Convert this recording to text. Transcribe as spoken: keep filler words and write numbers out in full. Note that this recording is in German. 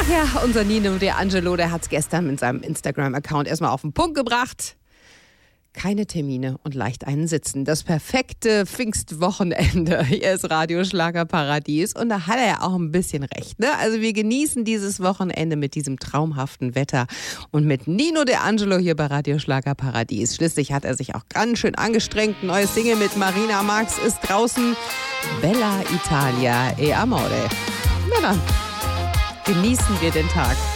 Ach ja, unser Nino De Angelo, der hat es gestern mit seinem Instagram-Account erstmal auf den Punkt gebracht. Keine Termine und leicht einen sitzen. Das perfekte Pfingstwochenende. Hier ist Radio Schlagerparadies. Und da hat er ja auch ein bisschen recht, ne? Also wir genießen dieses Wochenende mit diesem traumhaften Wetter und mit Nino De Angelo hier bei Radio Schlagerparadies. Schließlich hat er sich auch ganz schön angestrengt. Ein neues Single mit Marina Marx ist draußen. Bella Italia e Amore. Na dann, genießen wir den Tag.